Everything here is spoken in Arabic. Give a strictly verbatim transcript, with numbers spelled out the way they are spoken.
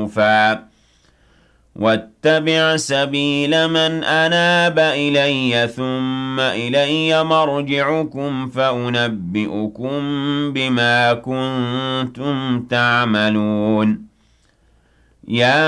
زُخْرُفًا وَاتَّبِعْ سَبِيلَ مَنْ أَنَابَ إِلَيَّ ثُمَّ إِلَيَّ مَرْجِعُكُمْ فَأُنَبِّئُكُم بِمَا كُنتُمْ تَعْمَلُونَ يَا